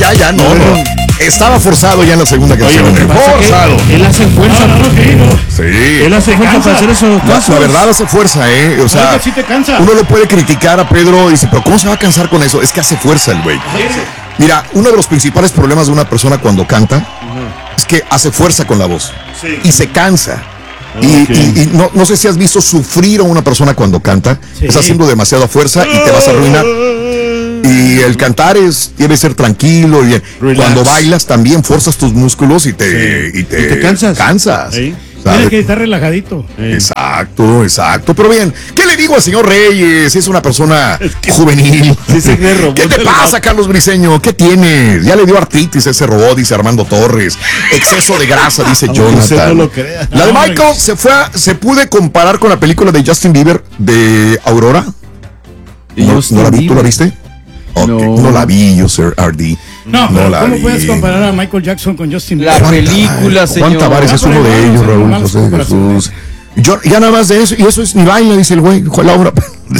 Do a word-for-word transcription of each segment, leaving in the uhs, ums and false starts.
ya, ya, no, no. Estaba forzado ya en la segunda canción. Oye, forzado. Él hace fuerza. No, no, no. Sí. Él hace fuerza para hacer eso. La, la verdad hace fuerza, ¿eh? O sea, sí te cansa. Uno lo puede criticar a Pedro y dice, pero ¿cómo se va a cansar con eso? Es que hace fuerza el güey. Sí. Mira, uno de los principales problemas de una persona cuando canta uh-huh. es que hace fuerza con la voz. Sí. Y se cansa. Y, okay. y, y no, no sé si has visto sufrir a una persona cuando canta. Sí. Está haciendo demasiada fuerza y te vas a arruinar. Y el cantar es, debe ser tranquilo. Y cuando bailas también forzas tus músculos y te, sí. y te, ¿Y te cansas. cansas. ¿Sí? Tienes que estar relajadito. Exacto, exacto. Pero bien, ¿qué le digo al señor Reyes? Es una persona es que, juvenil. Sí, sí, ¿Qué te pasa, Carlos Briseño? ¿Qué tienes? Ya le dio artritis a ese robot, dice Armando Torres. Exceso de grasa, dice no, Jonathan. No lo crea. La de Michael se fue a, se pude comparar con la película de Justin Bieber de Aurora. ¿No, ¿no la vi? ¿Tú la viste? Okay. No. no la vi yo, Sir R D. No, no la ¿cómo vi. Puedes comparar a Michael Jackson con Justin Bieber? La película, señor. Juan Tavares es uno de ellos, Raúl José Jesús. Yo, ya nada más de eso, y eso es ni baila, dice el güey, la obra.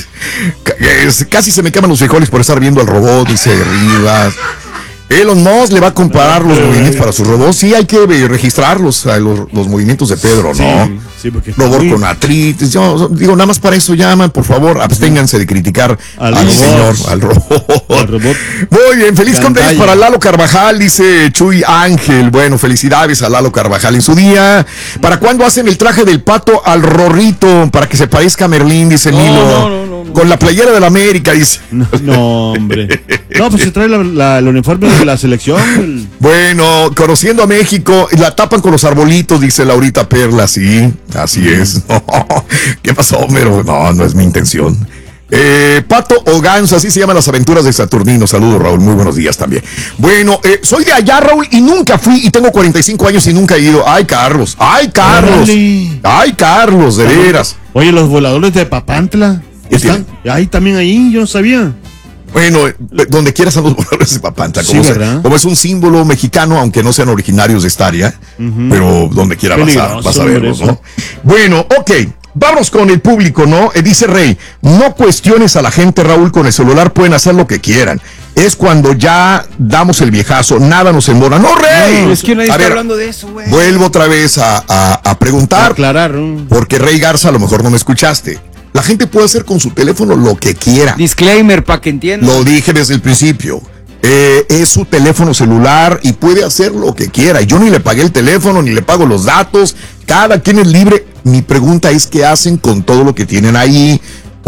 Casi se me queman los frijoles por estar viendo al robot, dice Rivas. Elon Musk le va a comparar los movimientos para sus robots. Sí, hay que registrarlos, los, los movimientos de Pedro, sí, ¿no? Sí, porque robot muy... con artritis. Yo digo, nada más para eso llaman, por favor, absténganse de criticar al, al señor, al robot. al robot. Muy bien, feliz cumpleaños para Lalo Carvajal, dice Chuy Ángel. Bueno, felicidades a Lalo Carvajal en su día. ¿Para cuándo hacen el traje del pato al Rorrito? Para que se parezca a Merlín, dice no, Nilo. No, no, no, no. Con la playera de la América, dice. No, no hombre. No, pues se trae la, la, el uniforme de la selección. El... Bueno, conociendo a México, la tapan con los arbolitos, dice Laurita Perla, sí, así mm. es. No, ¿qué pasó, Homero? No, no es mi intención. Eh, Pato o Ganso, así se llaman las aventuras de Saturnino. Saludos, Raúl, muy buenos días también. Bueno, eh, soy de allá, Raúl, y nunca fui, y tengo cuarenta y cinco años y nunca he ido. Ay, Carlos, ay, Carlos, Órale. ay, Carlos, de veras. Oye, los voladores de Papantla están ahí también, ahí, yo no sabía. Bueno, donde quieras a los voladores de Papantla, como, sí, sea, como es un símbolo mexicano, aunque no sean originarios de esta área, uh-huh. pero donde quiera vas a, vas a verlos, ¿no? Bueno, ok. Vamos con el público, ¿no? Eh, dice Rey, no cuestiones a la gente, Raúl, con el celular pueden hacer lo que quieran. Es cuando ya damos el viejazo, nada nos embona. ¡No, Rey! No, es que nadie a está ver, hablando de eso, güey. Vuelvo otra vez a, a, a preguntar. Aclarar. Porque Rey Garza, a lo mejor no me escuchaste. La gente puede hacer con su teléfono lo que quiera. Disclaimer, para que entiendan. Lo dije desde el principio. Eh, es su teléfono celular y puede hacer lo que quiera. Yo ni le pagué el teléfono, ni le pago los datos. Cada quien es libre. Mi pregunta es qué hacen con todo lo que tienen ahí,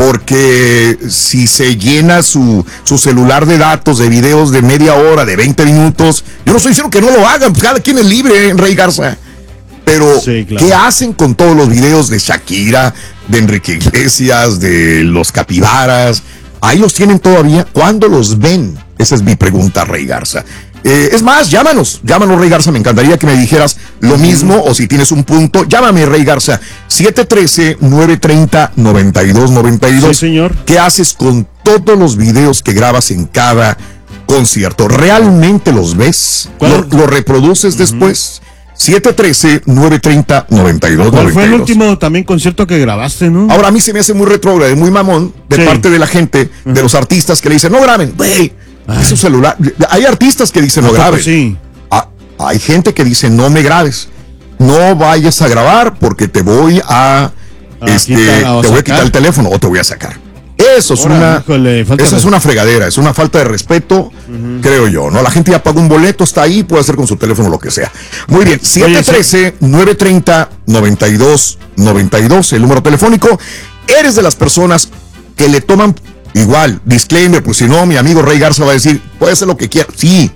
porque si se llena su, su celular de datos, de videos de media hora, de veinte minutos, yo no estoy diciendo que no lo hagan, cada quien es libre, Rey Garza. Pero, sí, claro. ¿Qué hacen con todos los videos de Shakira, de Enrique Iglesias, de los capibaras? Ahí los tienen todavía. ¿Cuándo los ven? Esa es mi pregunta, Rey Garza. Eh, es más, llámanos, llámanos, Rey Garza, me encantaría que me dijeras lo mismo, o si tienes un punto, llámame, Rey Garza, siete uno tres, nueve tres cero, nueve dos nueve dos. Sí, señor. ¿Qué haces con todos los videos que grabas en cada concierto? ¿Realmente los ves? ¿Lo, lo reproduces uh-huh. después? siete uno tres, nueve tres cero, nueve dos nueve dos. ¿Cuál fue el último también concierto que grabaste, no? Ahora, a mí se me hace muy retrógrado, muy mamón, de sí. parte de la gente, uh-huh. de los artistas que le dicen, no graben, güey. Es su celular. Hay artistas que dicen no grabes. Sí. Ah, hay gente que dice no me grabes. No vayas a grabar porque te voy a, a este, quitar, te voy a quitar el teléfono o te voy a sacar. Eso es Ahora, una híjole, esa es una fregadera, es una falta de respeto, uh-huh. creo yo, ¿no? La gente ya pagó un boleto, está ahí, puede hacer con su teléfono lo que sea. Muy bien, siete uno tres, nueve tres cero, nueve dos nueve dos, el número telefónico. Eres de las personas que le toman igual, disclaimer, pues si no, mi amigo Rey Garza va a decir, puede hacer lo que quiera. Sí.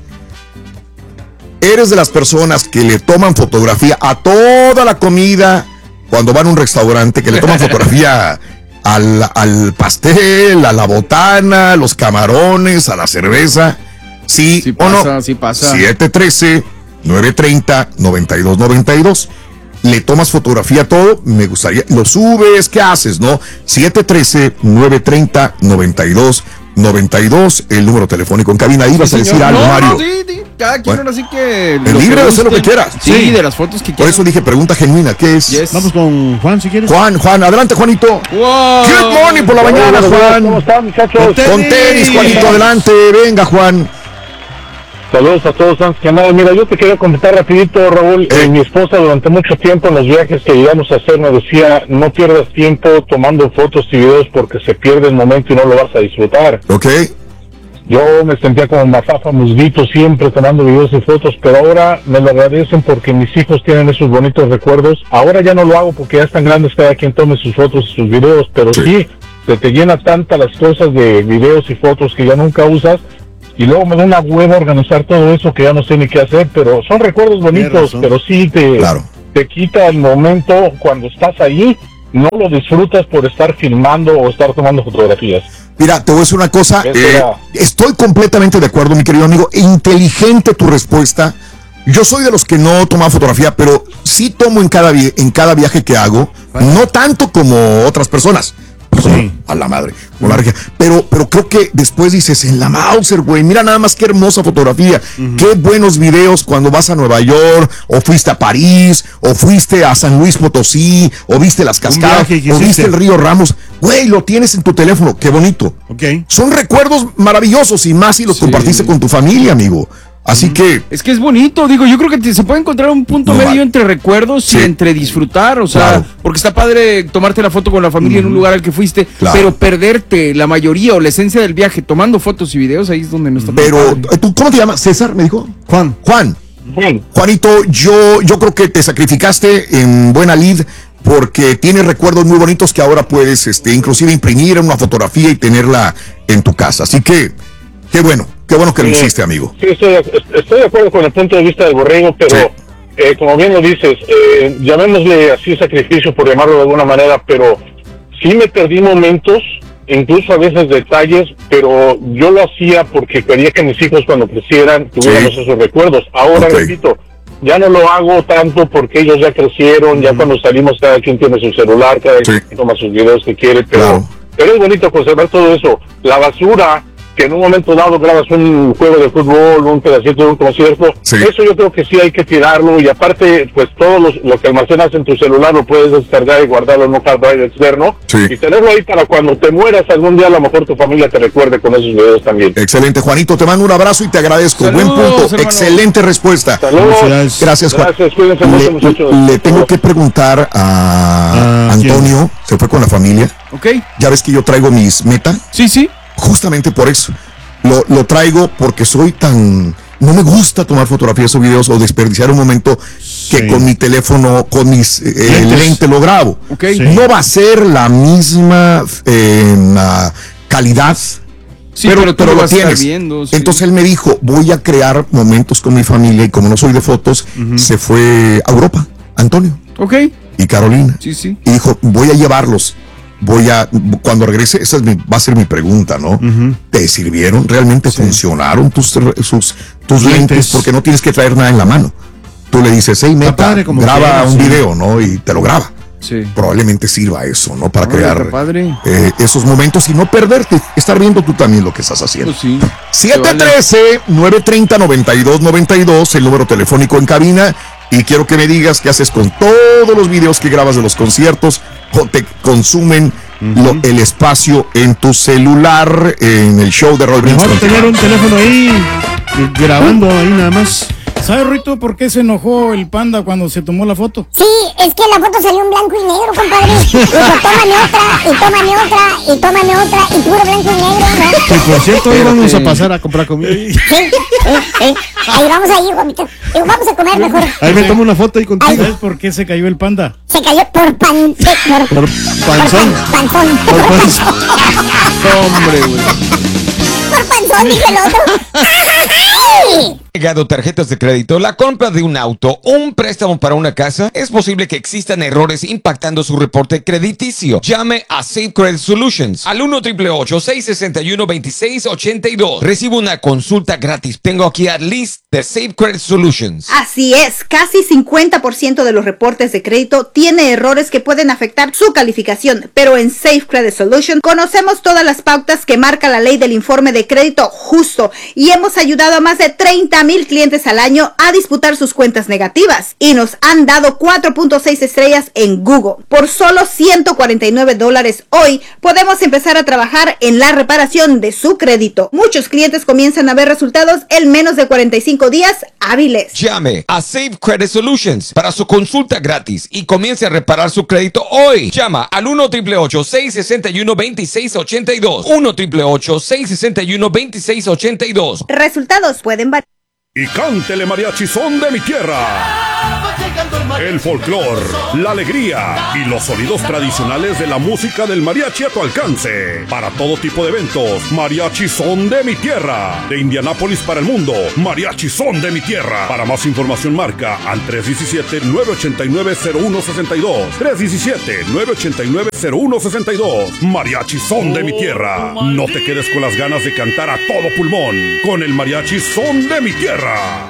Eres de las personas que le toman fotografía a toda la comida cuando van a un restaurante, que le toman fotografía al, al pastel, a la botana, a los camarones, a la cerveza. Sí, sí o pasa, no. Sí pasa. siete uno tres, nueve tres cero, nueve dos nueve dos. Le tomas fotografía a todo, me gustaría, lo subes, ¿qué haces, no? siete uno tres, nueve tres cero, nueve dos nueve dos, el número telefónico en cabina. Ahí vas sí, a decir señor. algo, no, Mario. No, sí, sí, cada quien bueno, así que... El libre de hacer lo que quieras. Sí, sí, de las fotos que quieras. Por eso dije pregunta genuina, ¿qué es? Yes. Vamos con Juan, si quieres. Juan, Juan, adelante, Juanito. Wow. Good morning por la Hola, mañana, Juan. ¿Cómo están, muchachos? Con tenis, con tenis, Juanito, adelante, venga, Juan. Saludos a todos antes que nada. Mira, yo te quería comentar rapidito, Raúl. Eh, mi esposa durante mucho tiempo en los viajes que llegamos a hacer nos decía, no pierdas tiempo tomando fotos y videos porque se pierde el momento y no lo vas a disfrutar. Ok. Yo me sentía como mazafa musguito siempre tomando videos y fotos, pero ahora me lo agradecen porque mis hijos tienen esos bonitos recuerdos. Ahora ya no lo hago porque ya están grandes, cada quien tome sus fotos y sus videos, pero sí, sí se te llena tanta las cosas de videos y fotos que ya nunca usas. Y luego me da una hueva organizar todo eso que ya no sé ni qué hacer, pero son recuerdos bonitos, pero sí te, claro. te quita el momento cuando estás ahí, no lo disfrutas por estar filmando o estar tomando fotografías. Mira, te voy a decir una cosa, eh, estoy completamente de acuerdo, mi querido amigo, inteligente tu respuesta. Yo soy de los que no toma fotografía, pero sí tomo en cada, vi- en cada viaje que hago, no tanto como otras personas. Sí. A la madre, con la regia. Pero, pero creo que después dices, en la Mauser, güey, mira nada más qué hermosa fotografía, uh-huh. qué buenos videos cuando vas a Nueva York, o fuiste a París, o fuiste a San Luis Potosí, o viste las cascadas, o viste el río Ramos. Güey, lo tienes en tu teléfono, qué bonito. Okay. Son recuerdos maravillosos y más si los sí. compartiste con tu familia, amigo. Así que... Es que es bonito, digo, yo creo que te, se puede encontrar un punto no, medio vale. entre recuerdos sí. y entre disfrutar, o sea, claro. porque está padre tomarte la foto con la familia mm. en un lugar al que fuiste, claro. pero perderte la mayoría o la esencia del viaje tomando fotos y videos, ahí es donde no está. Pero, ¿tú cómo te llamas? ¿César, me dijo? Juan. Juan. Juan. Juanito, yo, yo creo que te sacrificaste en buena lid porque tienes recuerdos muy bonitos que ahora puedes, este, inclusive imprimir en una fotografía y tenerla en tu casa, así que, qué bueno. Qué bueno que lo hiciste, amigo. Sí, estoy, estoy de acuerdo con el punto de vista del borrego, pero sí. eh, como bien lo dices, eh, llamémosle así sacrificio por llamarlo de alguna manera, pero sí me perdí momentos, incluso a veces detalles, pero yo lo hacía porque quería que mis hijos cuando crecieran tuviéramos sí. esos recuerdos. Ahora, okay. repito, ya no lo hago tanto porque ellos ya crecieron, mm. ya cuando salimos cada quien tiene su celular, cada sí. quien toma sus videos que quiere, pero, claro. pero es bonito conservar todo eso. La basura... que en un momento dado grabas un juego de fútbol, un pedacito de un concierto, sí. eso yo creo que sí hay que tirarlo, y aparte, pues todo los, lo que almacenas en tu celular lo puedes descargar y guardarlo en un hard drive externo, sí. y tenerlo ahí para cuando te mueras algún día, a lo mejor tu familia te recuerde con esos videos también. Excelente, Juanito, te mando un abrazo y te agradezco. Saludos, buen punto, hermano. Excelente respuesta. Saludos. Gracias, Gracias Juan. Gracias, cuídense mucho, muchachos. Le tengo que preguntar a uh, Antonio, ¿quién? Se fue con la familia. Ok. Ya ves que yo traigo mis Meta. Sí, sí. Justamente por eso, lo, lo traigo porque soy tan... No me gusta tomar fotografías o videos o desperdiciar un momento que sí. con mi teléfono, con mis eh, lentes lo grabo. Okay. Sí. No va a ser la misma eh, la calidad, sí, pero, pero, pero lo, lo tienes. viendo, sí. Entonces él me dijo, voy a crear momentos con mi familia, y como no soy de fotos, uh-huh. se fue a Europa, Antonio. Ok. Y Carolina. Sí, sí. Y dijo, voy a llevarlos. Voy a, cuando regrese, esa es mi, va a ser mi pregunta, ¿no? Uh-huh. ¿Te sirvieron? ¿Realmente sí. funcionaron tus, sus, tus lentes. lentes? Porque no tienes que traer nada en la mano. Tú le dices, hey, Meta, graba quieras, un sí. video, ¿no? Y te lo graba. Sí. Probablemente sirva eso, ¿no? Para Ay, crear eh, esos momentos y no perderte. Estar viendo tú también lo que estás haciendo. Pues sí. siete uno tres, nueve tres cero, nueve dos nueve dos, el número telefónico en cabina. Y quiero que me digas qué haces con todos los videos que grabas de los conciertos o te consumen uh-huh. lo, el espacio en tu celular en el show de Roll Brindis. Mejor tener un teléfono ahí grabando ahí nada más. ¿Sabes, Rito, por qué se enojó el panda cuando se tomó la foto? Sí, es que la foto salió en blanco y negro, compadre. Dijo, tómame otra, y tómame otra, y tómame otra, y puro blanco y negro, ¿no? Y por cierto, hoy vamos a pasar a comprar comida. Sí, sí, sí. Ahí vamos a ir, Juanito. Digo, vamos a comer mejor. Ahí me tomo una foto ahí contigo. ¿Sabes por qué se cayó el panda? Se cayó por pan... Por, por panzón. Por pan, panzón. Por panzón. Hombre, güey. Por panzón, dije el otro. Llegado tarjetas de crédito, la compra de un auto o un préstamo para una casa, es posible que existan errores impactando su reporte crediticio. Llame a Safe Credit Solutions al uno, ocho ocho ocho, seis seis uno, dos seis ocho dos. Recibe una consulta gratis. Tengo aquí a Liz de Safe Credit Solutions. Así es, casi cincuenta por ciento de los reportes de crédito tiene errores que pueden afectar su calificación, pero en Safe Credit Solutions conocemos todas las pautas que marca la ley del informe de crédito justo y hemos ayudado a más de treinta mil mil clientes al año a disputar sus cuentas negativas y nos han dado cuatro punto seis estrellas en Google. Por solo ciento cuarenta y nueve dólares hoy podemos empezar a trabajar en la reparación de su crédito. Muchos clientes comienzan a ver resultados en menos de cuarenta y cinco días hábiles. Llame a Safe Credit Solutions para su consulta gratis y comience a reparar su crédito hoy. Llama al uno ocho ocho ocho, seis seis uno, dos seis ocho dos. uno ocho ocho ocho, seis seis uno, dos seis ocho dos. Resultados pueden variar. Y cántele mariachi son de mi tierra. El folclor, la alegría y los sonidos tradicionales de la música del mariachi a tu alcance. Para todo tipo de eventos, mariachi son de mi tierra. De Indianápolis para el mundo, mariachi son de mi tierra. Para más información marca al tres uno siete, nueve ocho nueve, cero uno seis dos. tres uno siete, nueve ocho nueve, cero uno seis dos. Mariachi son de mi tierra. No te quedes con las ganas de cantar a todo pulmón con el mariachi son de mi tierra.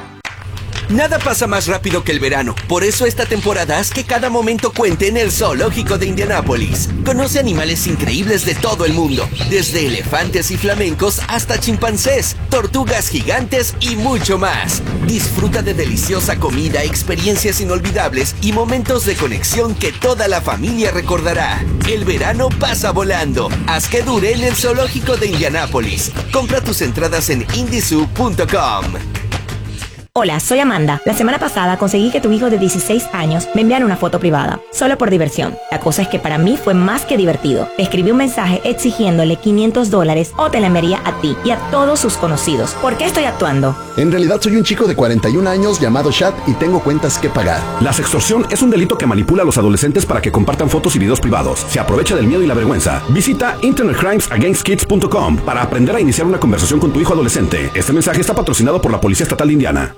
Nada pasa más rápido que el verano. Por eso esta temporada haz que cada momento cuente en el Zoológico de Indianápolis. Conoce animales increíbles de todo el mundo, desde elefantes y flamencos hasta chimpancés, tortugas gigantes y mucho más. Disfruta de deliciosa comida, experiencias inolvidables y momentos de conexión que toda la familia recordará. El verano pasa volando. Haz que dure en el Zoológico de Indianápolis. Compra tus entradas en indizoo punto com. Hola, soy Amanda. La semana pasada conseguí que tu hijo de dieciséis años me enviara una foto privada, solo por diversión. La cosa es que para mí fue más que divertido. Le escribí un mensaje exigiéndole quinientos dólares o te la enviaría a ti y a todos sus conocidos. ¿Por qué estoy actuando? En realidad soy un chico de cuarenta y un años llamado Chad y tengo cuentas que pagar. La sextorsión es un delito que manipula a los adolescentes para que compartan fotos y videos privados. Se aprovecha del miedo y la vergüenza. Visita internet crimes against kids punto com para aprender a iniciar una conversación con tu hijo adolescente. Este mensaje está patrocinado por la Policía Estatal de Indiana.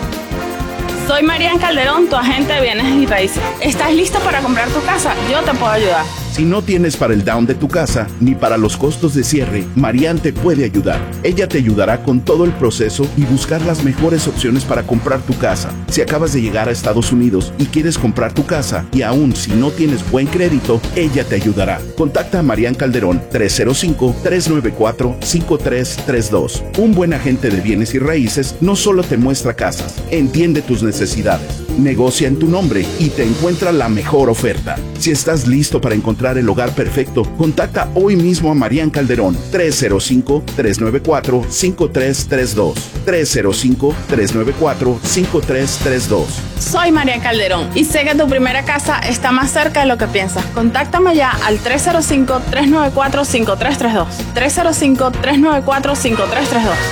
Soy Marian Calderón, tu agente de bienes y raíces. ¿Estás listo para comprar tu casa? Yo te puedo ayudar. Si no tienes para el down de tu casa, ni para los costos de cierre, Marian te puede ayudar. Ella te ayudará con todo el proceso y buscar las mejores opciones para comprar tu casa. Si acabas de llegar a Estados Unidos y quieres comprar tu casa, y aún si no tienes buen crédito, ella te ayudará. Contacta a Marian Calderón, tres cero cinco, tres nueve cuatro, cinco tres tres dos. Un buen agente de bienes y raíces no solo te muestra casas, entiende tus necesidades, negocia en tu nombre y te encuentra la mejor oferta. Si estás listo para encontrar el hogar perfecto, contacta hoy mismo a Marian Calderón, tres cero cinco, tres nueve cuatro, cinco tres tres dos. tres cero cinco, tres nueve cuatro, cinco tres tres dos. Soy Marian Calderón y sé que tu primera casa está más cerca de lo que piensas. Contáctame ya al tres cero cinco, tres nueve cuatro, cinco tres tres dos. tres cero cinco, tres nueve cuatro, cinco tres tres dos.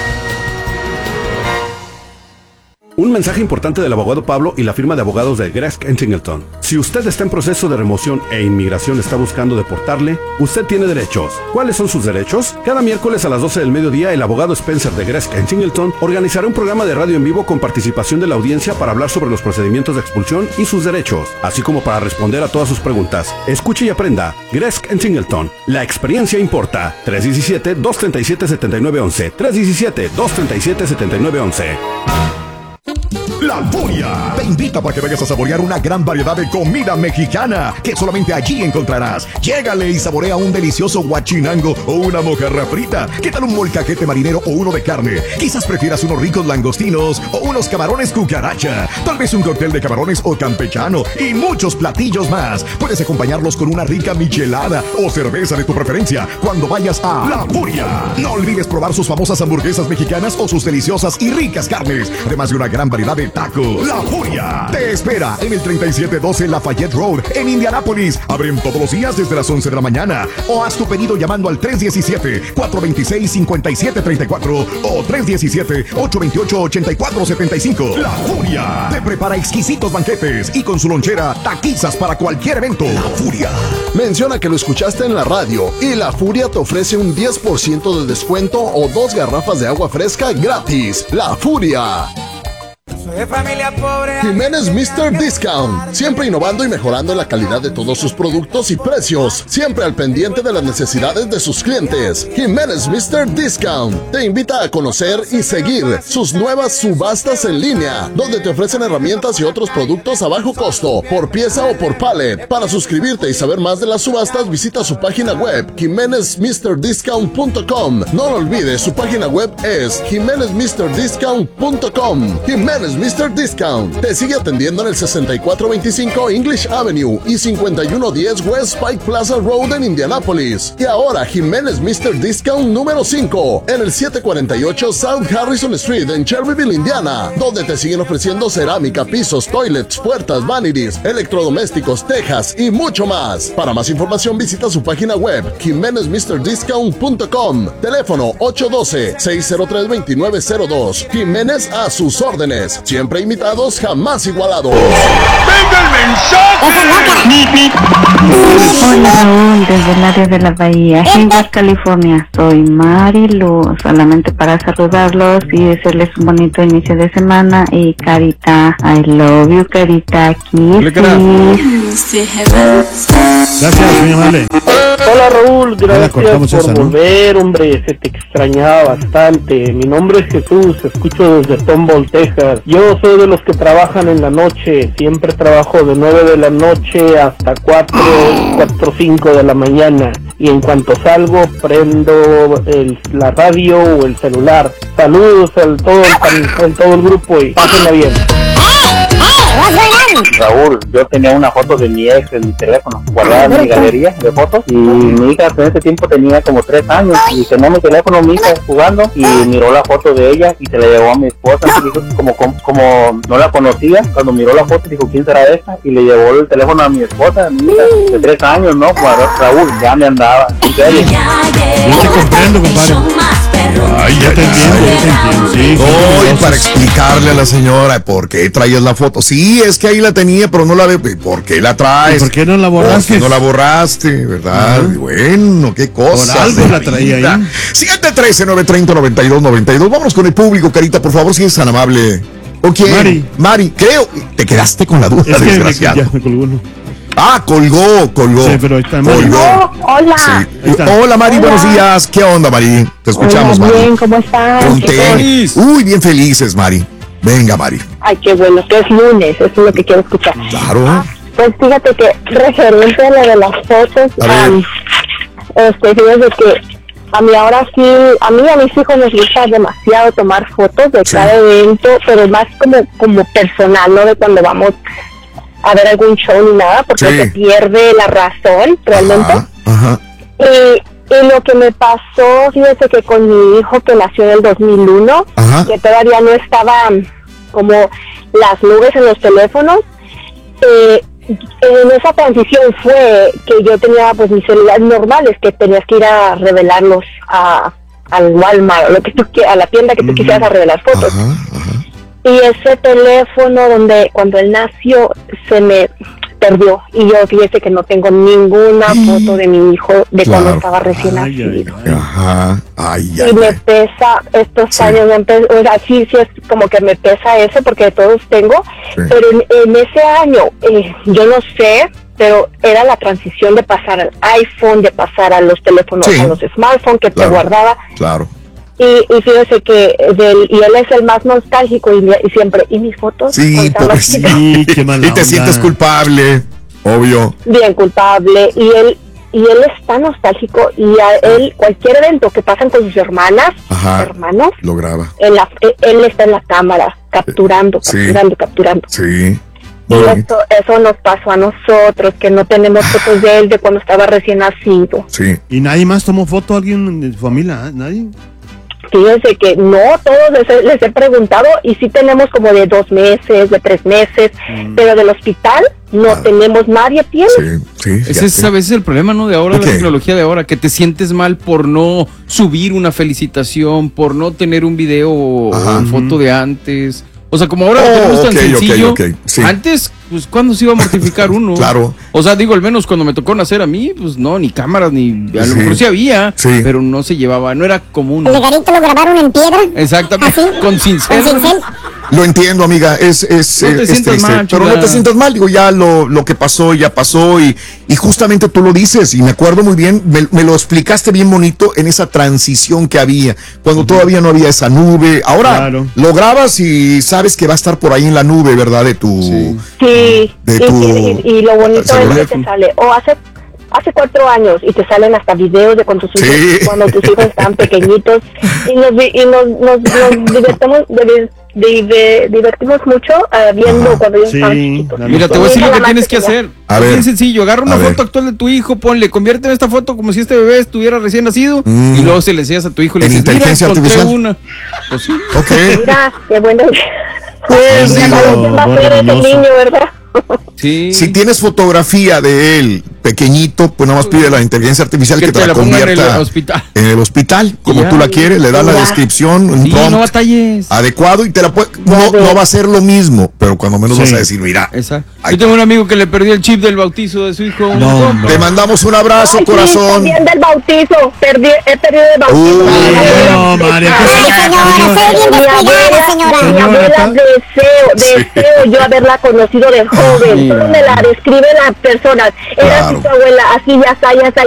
Un mensaje importante del abogado Pablo y la firma de abogados de Gresk and Singleton. Si usted está en proceso de remoción e inmigración está buscando deportarle, usted tiene derechos. ¿Cuáles son sus derechos? Cada miércoles a las doce del mediodía, el abogado Spencer de Gresk and Singleton organizará un programa de radio en vivo con participación de la audiencia para hablar sobre los procedimientos de expulsión y sus derechos, así como para responder a todas sus preguntas. Escuche y aprenda. Gresk and Singleton. La experiencia importa. tres uno siete, dos tres siete, siete nueve uno uno. tres uno siete, dos tres siete, siete nueve uno uno. La Furia te invita para que vayas a saborear una gran variedad de comida mexicana que solamente allí encontrarás. Llégale y saborea un delicioso guachinango o una mojarra frita. ¿Qué tal un molcajete marinero o uno de carne? Quizás prefieras unos ricos langostinos o unos camarones cucaracha. Tal vez un cóctel de camarones o campechano y muchos platillos más. Puedes acompañarlos con una rica michelada o cerveza de tu preferencia cuando vayas a La Furia. No olvides probar sus famosas hamburguesas mexicanas o sus deliciosas y ricas carnes, además de una gran variedad de tacos. La Furia te espera en el treinta y siete doce Lafayette Road en Indianápolis. Abren todos los días desde las once de la mañana o haz tu pedido llamando al tres uno siete, cuatro dos seis, cinco siete tres cuatro o tres uno siete, ocho dos ocho, ocho cuatro siete cinco. La Furia te prepara exquisitos banquetes y con su lonchera taquizas para cualquier evento. La Furia. Menciona que lo escuchaste en la radio y La Furia te ofrece un diez por ciento de descuento o dos garrafas de agua fresca gratis. La Furia. de familia pobre. Jiménez mister Discount, siempre innovando y mejorando la calidad de todos sus productos y precios, siempre al pendiente de las necesidades de sus clientes. Jiménez mister Discount te invita a conocer y seguir sus nuevas subastas en línea, donde te ofrecen herramientas y otros productos a bajo costo, por pieza o por pallet. Para suscribirte y saber más de las subastas, visita su página web jiménez mister discount punto com. No lo olvides, su página web es jiménez mister discount punto com. Jiménez mister Discount te sigue atendiendo en el sesenta y cuatro veinticinco English Avenue y cincuenta y uno diez West Pike Plaza Road en Indianapolis. Y ahora Jiménez mister Discount número cinco en el setecientos cuarenta y ocho South Harrison Street en Cherryville, Indiana, donde te siguen ofreciendo cerámica, pisos, toilets, puertas, vanities, electrodomésticos, tejas y mucho más. Para más información visita su página web jiménez mister discount punto com. Teléfono ocho uno dos, seis cero tres, dos nueve cero dos. Jiménez a sus órdenes. Siempre imitados, jamás igualados. ¡Venga el mensaje! Hola Raúl, desde el área de la Bahía, Hayward, California. Soy Marilu, solamente para saludarlos y desearles un bonito inicio de semana. Y Carita, I love you, Carita, kiss. Gracias, muy amable. Hola Raúl, gracias por esa, volver, ¿no? Hombre, se te extrañaba bastante. Mi nombre es Jesús, escucho desde Tomball, Texas. Yo soy de los que trabajan en la noche, siempre trabajo de nueve de la noche hasta cuatro, cuatro, cinco de la mañana. Y en cuanto salgo, prendo el, la radio o el celular. Saludos al todo el, al todo el grupo y pásenla bien. Raúl, yo tenía una foto de mi ex en mi teléfono, guardada en mi galería de fotos, y mi hija en ese tiempo tenía como tres años, y tenía mi teléfono mi hija jugando, y miró la foto de ella, y se la llevó a mi esposa, y dijo, como, como, como no la conocía, cuando miró la foto dijo, ¿quién será esta? Y le llevó el teléfono a mi esposa, mi hija, de tres años, ¿no? Pues, Raúl, ya me andaba, en serio. Yo te comprendo, compadre. Ay, ya te entiendo, ya te entiendo, sí. No, y para explicarle a la señora por qué traías la foto. Sí, es que ahí la tenía, pero no la veo. ¿Por qué la traes? ¿Y por qué no la borraste? ¿Por qué no la borraste, verdad? Uh-huh. Bueno, qué cosa. Por algo la traía ahí. siete uno tres, nueve tres cero, nueve dos nueve dos. Vámonos con el público, Carita, por favor, si es tan amable. ¿O quién? Mari. Mari, creo. Te quedaste con la duda, es que desgraciado. Me, ya me colgó uno. Ah, colgó, colgó. Sí, pero ahí está Mari. Colgó. Oh, hola. Sí. Hola, Mari, hola. Buenos días. ¿Qué onda, Mari? Te escuchamos, hola, Mari. Bien, ¿cómo estás? Feliz. Uy, bien felices, Mari. Venga, Mari. Ay, qué bueno, que es lunes, eso es lo que quiero escuchar. Claro. Pues fíjate que referente a lo de las fotos, um, este, fíjate que a mí ahora sí, a mí y a mis hijos nos gusta demasiado tomar fotos de sí. cada evento, pero más como, como personal, no de cuando vamos a ver algún show ni nada, porque sí. se pierde la razón realmente. Ajá, ajá. Y, y lo que me pasó, fíjese que con mi hijo que nació en el dos mil uno, ajá. que todavía no estaban como las nubes en los teléfonos, eh, en esa transición fue que yo tenía pues mis celulares normales, que tenías que ir a revelarlos a, al Walmart, o lo que tú, a la tienda que tú mm. quisieras a revelar fotos. Ajá, ajá. Y ese teléfono donde cuando él nació se me perdió, y yo fíjese que no tengo ninguna foto de mi hijo de claro. cuando estaba recién ay, nacido. Ay, ay. Ajá, ay, y ay, me ay. pesa estos sí. años, o sea, sí, sí es como que me pesa eso porque todos tengo, sí. pero en, en ese año, eh, yo no sé, pero era la transición de pasar al iPhone, de pasar a los teléfonos, sí. a los smartphones que claro. te guardaba. Claro. Y, y fíjese que del, y él es el más nostálgico y, y siempre, ¿y mis fotos? Sí, pues, sí, qué mala y te onda. Sientes culpable, obvio. Bien culpable, y él y él está nostálgico, y a él, cualquier evento que pasan con sus hermanas, ajá, hermanos, lo graba. En la, él está en la cámara, capturando, sí. capturando, capturando. Sí. Y esto, eso nos pasó a nosotros, que no tenemos fotos de él de cuando estaba recién nacido. Sí. ¿Y nadie más tomó foto? ¿Alguien de su familia? ¿Eh? ¿Nadie? Fíjense que no, todos les, les he preguntado, y sí tenemos como de dos meses, de tres meses, mm. pero del hospital no ah. tenemos, nadie tiene. Sí, sí, ese es a veces el problema, ¿no? De ahora, okay. la tecnología de ahora, que te sientes mal por no subir una felicitación, por no tener un video o una foto de antes. O sea, como ahora oh, lo tenemos tan okay, sencillo, okay, okay. Sí. Antes, pues, ¿cuándo se iba a mortificar uno? Claro. O sea, digo, al menos cuando me tocó nacer a mí, pues no, ni cámaras, ni a lo mejor sí había, sí. pero no se llevaba, no era común. El garito lo grabaron en piedra. Exactamente, ¿así? Con cincel. Con cincel. Lo entiendo, amiga, es, es, no te es sientas triste, mal, pero chula. no te sientas mal, digo, ya lo, lo que pasó, ya pasó, y, y justamente tú lo dices, y me acuerdo muy bien, me, me lo explicaste bien bonito en esa transición que había, cuando uh-huh. todavía no había esa nube, ahora claro. lo grabas y sabes que va a estar por ahí en la nube, ¿verdad? De tu... Sí, sí, de sí, tu, sí y, y lo bonito es que te sale, o hace... Hace cuatro años y te salen hasta videos de cuando tus hijos, sí. cuando tus hijos estaban pequeñitos y nos, y nos, nos, nos divertimos, de, de, de, divertimos mucho uh, viendo Ajá. cuando ellos sí, estaban chiquitos. Mira, te voy a decir lo que tienes que hacer. A es ver, bien sencillo, agarra una a foto ver. actual de tu hijo, ponle, convierte en esta foto como si este bebé estuviera recién nacido mm. y luego se le enseñas a tu hijo y le dices, inteligencia mira, artificial. Una. Pues sí. Okay. Mira, qué bueno. Pues digo, ¿quién va a ser ese niño, verdad? Sí. Si tienes fotografía de él pequeñito, pues nada más pide a la inteligencia artificial que, que te, te la, la convierta en el hospital, en el hospital como ya, tú la quieres, le das la descripción, un sí, prompt no batalles. adecuado y te la puede, no, no va a ser lo mismo, pero cuando menos sí. vas a decir, mira. Exacto. Yo tengo un amigo que le perdió el chip del bautizo de su hijo. No, no. Te mandamos un abrazo, Ay, corazón. Sí, también del bautizo, perdí, he perdido el bautizo. Uy, no, María. Mi abuela, deseo, deseo yo haberla conocido de joven. Solo me la describe la persona. Era claro. su abuela, así ya está, ya está.